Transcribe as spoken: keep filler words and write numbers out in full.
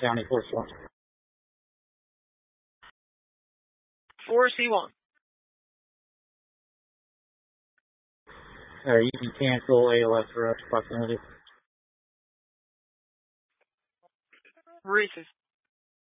County, four C one. four C one. Uh, you can cancel A L S for up to proximity. Reese's.